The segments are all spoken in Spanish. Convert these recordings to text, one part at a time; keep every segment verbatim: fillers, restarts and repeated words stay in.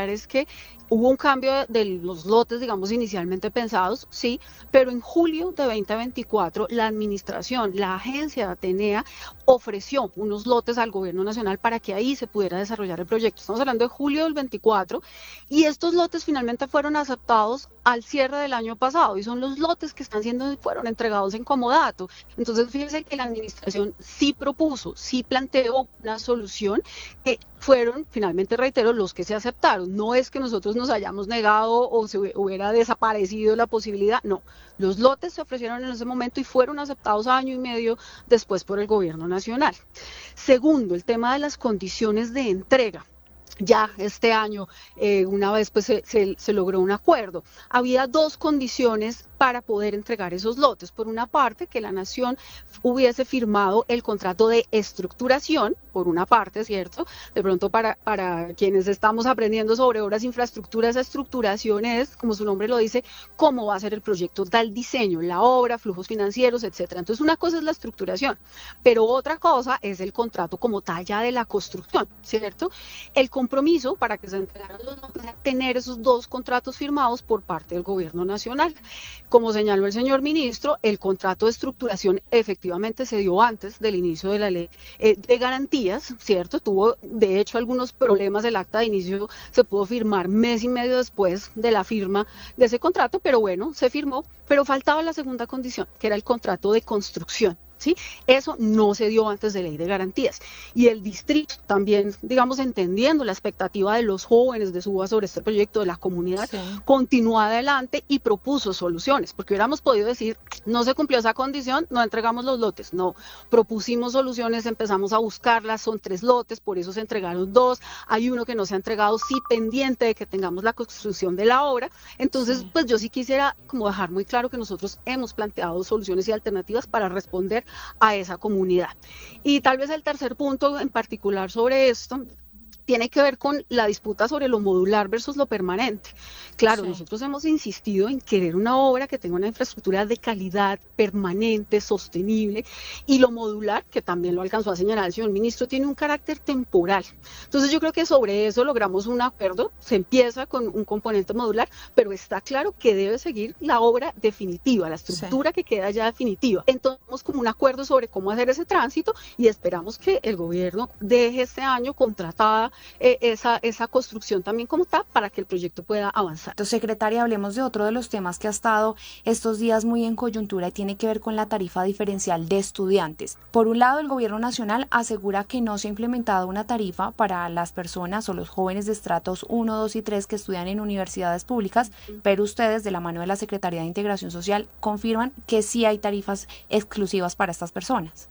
aclarar es que hubo un cambio de los lotes, digamos, inicialmente pensados, sí, pero en julio de veinte veinticuatro la administración, la agencia de Atenea ofreció unos lotes al gobierno nacional para que ahí se pudiera desarrollar el proyecto. Estamos hablando de julio del veinticuatro y estos lotes finalmente fueron aceptados al cierre del año pasado y son los lotes que están siendo, fueron entregados en comodato. Entonces, fíjense que la administración sí propuso, sí planteó una solución que fueron, finalmente reitero, los que se aceptaron. No es que nosotros nos hayamos negado o se hubiera desaparecido la posibilidad, no. Los lotes se ofrecieron en ese momento y fueron aceptados año y medio después por el gobierno nacional. Segundo, el tema de las condiciones de entrega. Ya este año, eh, una vez pues se, se, se logró un acuerdo. Había dos condiciones para poder entregar esos lotes. Por una parte, que la nación hubiese firmado el contrato de estructuración, por una parte, ¿cierto? De pronto para, para quienes estamos aprendiendo sobre obras, infraestructuras, estructuración es, como su nombre lo dice, cómo va a ser el proyecto, da el diseño, la obra, flujos financieros, etcétera. Entonces, una cosa es la estructuración, pero otra cosa es el contrato como tal ya de la construcción, ¿cierto? El compromiso para que se entregaran los lotes era tener esos dos contratos firmados por parte del gobierno nacional. Como señaló el señor ministro, el contrato de estructuración efectivamente se dio antes del inicio de la ley eh, de garantías, ¿cierto? Tuvo, de hecho, algunos problemas. El acta de inicio se pudo firmar mes y medio después de la firma de ese contrato, pero bueno, se firmó, pero faltaba la segunda condición, que era el contrato de construcción. ¿Sí? Eso no se dio antes de ley de garantías. Y el distrito también, digamos, entendiendo la expectativa de los jóvenes de Suba sobre este proyecto de la comunidad, sí, continuó adelante y propuso soluciones, porque hubiéramos podido decir, no se cumplió esa condición, no entregamos los lotes. No, propusimos soluciones, empezamos a buscarlas, son tres lotes, por eso se entregaron dos, hay uno que no se ha entregado, sí, pendiente de que tengamos la construcción de la obra. Entonces, sí, pues yo sí quisiera como dejar muy claro que nosotros hemos planteado soluciones y alternativas para responder a esa comunidad. Y tal vez el tercer punto en particular sobre esto tiene que ver con la disputa sobre lo modular versus lo permanente. Claro, sí, nosotros hemos insistido en querer una obra que tenga una infraestructura de calidad, permanente, sostenible, y lo modular, que también lo alcanzó a señalar el señor ministro, tiene un carácter temporal. Entonces yo creo que sobre eso logramos un acuerdo, se empieza con un componente modular, pero está claro que debe seguir la obra definitiva, la estructura sí, que queda ya definitiva. Entonces tenemos como un acuerdo sobre cómo hacer ese tránsito y esperamos que el gobierno deje este año contratada Eh, esa, esa construcción también como tal para que el proyecto pueda avanzar. Entonces, secretaria, hablemos de otro de los temas que ha estado estos días muy en coyuntura y tiene que ver con la tarifa diferencial de estudiantes. Por un lado, el gobierno nacional asegura que no se ha implementado una tarifa para las personas o los jóvenes de estratos uno, dos y tres que estudian en universidades públicas, pero ustedes, de la mano de la Secretaría de Integración Social, confirman que sí hay tarifas exclusivas para estas personas.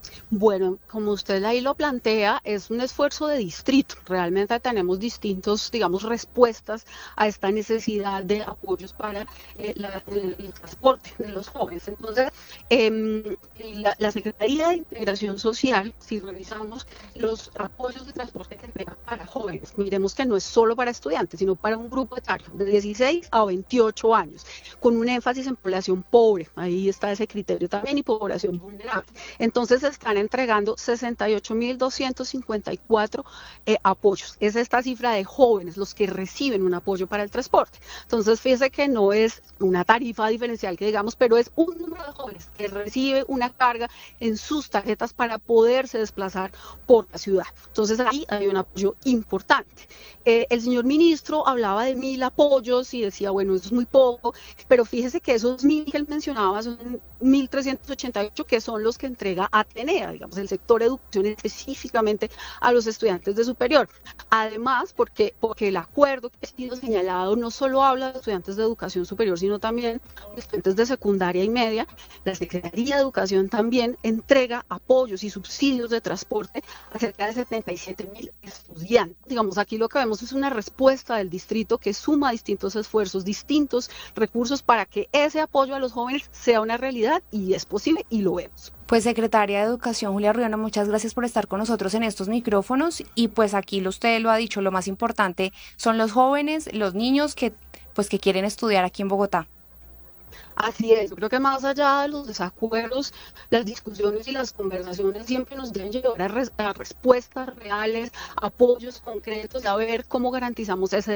Bueno, como usted ahí lo plantea, es un esfuerzo de distrito. Realmente tenemos distintos, digamos, respuestas a esta necesidad de apoyos para eh, la, el, el transporte de los jóvenes. Entonces, eh, la, la Secretaría de Integración Social, si revisamos los apoyos de transporte que entrega para jóvenes, miremos que no es solo para estudiantes, sino para un grupo etario de dieciséis a veintiocho años, con un énfasis en población pobre. Ahí está ese criterio también, y población vulnerable. Entonces, están entregando sesenta y ocho mil doscientos cincuenta y cuatro eh, apoyos. Es esta cifra de jóvenes los que reciben un apoyo para el transporte. Entonces, fíjese que no es una tarifa diferencial que digamos, pero es un número de jóvenes que recibe una carga en sus tarjetas para poderse desplazar por la ciudad. Entonces, ahí hay un apoyo importante. Eh, el señor ministro hablaba de mil apoyos y decía, bueno, eso es muy poco, pero fíjese que esos mil que él mencionaba son mil trescientos ochenta y ocho que son los que entrega Atenea, digamos, el sector educación específicamente a los estudiantes de superior. Además, porque, porque el acuerdo que ha sido señalado no solo habla de estudiantes de educación superior, sino también de estudiantes de secundaria y media, la Secretaría de Educación también entrega apoyos y subsidios de transporte a cerca de setenta y siete mil estudiantes. Digamos, aquí lo que vemos es una respuesta del distrito que suma distintos esfuerzos, distintos recursos para que ese apoyo a los jóvenes sea una realidad, y es posible y lo vemos. Pues secretaria de Educación Julia Ruiano, muchas gracias por estar con nosotros en estos micrófonos y pues aquí usted lo ha dicho, lo más importante son los jóvenes, los niños que pues que quieren estudiar aquí en Bogotá. Así es, yo creo que más allá de los desacuerdos, las discusiones y las conversaciones siempre nos deben llevar a, res a respuestas reales, apoyos concretos, a ver cómo garantizamos ese